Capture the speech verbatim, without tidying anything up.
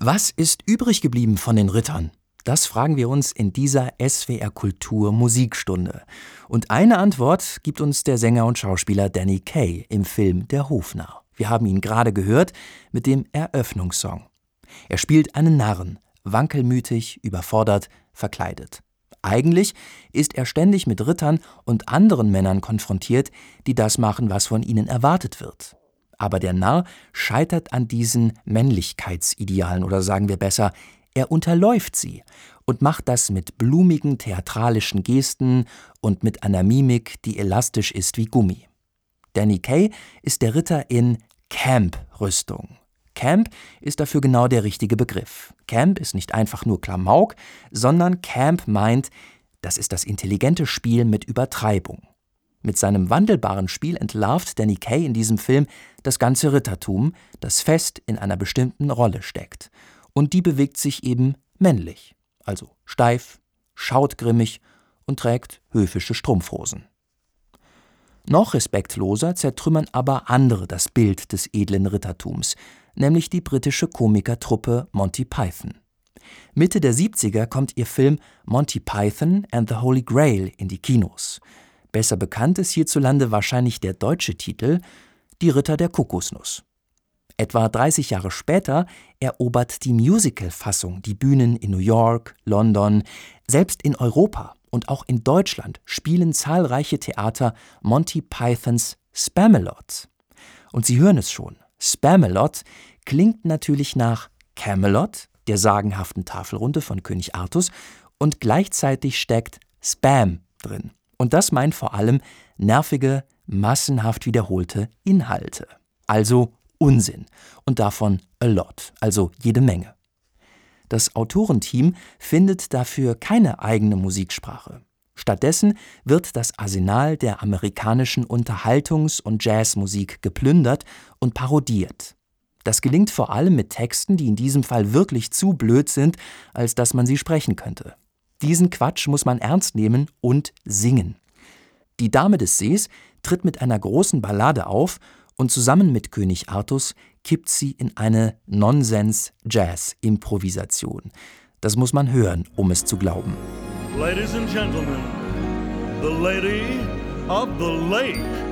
Was ist übrig geblieben von den Rittern? Das fragen wir uns in dieser S W R Kultur Musikstunde. Und eine Antwort gibt uns der Sänger und Schauspieler Danny Kaye im Film Der Hofnarr. Wir haben ihn gerade gehört mit dem Eröffnungssong. Er spielt einen Narren, wankelmütig, überfordert, verkleidet. Eigentlich ist er ständig mit Rittern und anderen Männern konfrontiert, die das machen, was von ihnen erwartet wird. Aber der Narr scheitert an diesen Männlichkeitsidealen, oder sagen wir besser, er unterläuft sie und macht das mit blumigen theatralischen Gesten und mit einer Mimik, die elastisch ist wie Gummi. Danny Kaye ist der Ritter in Camp-Rüstung. Camp ist dafür genau der richtige Begriff. Camp ist nicht einfach nur Klamauk, sondern Camp meint, das ist das intelligente Spiel mit Übertreibung. Mit seinem wandelbaren Spiel entlarvt Danny Kaye in diesem Film das ganze Rittertum, das fest in einer bestimmten Rolle steckt. Und die bewegt sich eben männlich, also steif, schaut grimmig und trägt höfische Strumpfhosen. Noch respektloser zertrümmern aber andere das Bild des edlen Rittertums, nämlich die britische Komikertruppe Monty Python. Mitte der siebziger kommt ihr Film Monty Python and the Holy Grail in die Kinos. Besser bekannt ist hierzulande wahrscheinlich der deutsche Titel Die Ritter der Kokosnuss. Etwa dreißig Jahre später erobert die Musical-Fassung die Bühnen in New York, London, selbst in Europa und auch in Deutschland spielen zahlreiche Theater Monty Pythons Spamalot. Und Sie hören es schon, Spamalot klingt natürlich nach Camelot, der sagenhaften Tafelrunde von König Artus, und gleichzeitig steckt Spam drin. Und das meint vor allem nervige, massenhaft wiederholte Inhalte. Also Unsinn. Und davon a lot, also jede Menge. Das Autorenteam findet dafür keine eigene Musiksprache. Stattdessen wird das Arsenal der amerikanischen Unterhaltungs- und Jazzmusik geplündert und parodiert. Das gelingt vor allem mit Texten, die in diesem Fall wirklich zu blöd sind, als dass man sie sprechen könnte. Diesen Quatsch muss man ernst nehmen und singen. Die Dame des Sees tritt mit einer großen Ballade auf und zusammen mit König Artus kippt sie in eine Nonsens-Jazz-Improvisation. Das muss man hören, um es zu glauben. Ladies and gentlemen, the Lady of the Lake.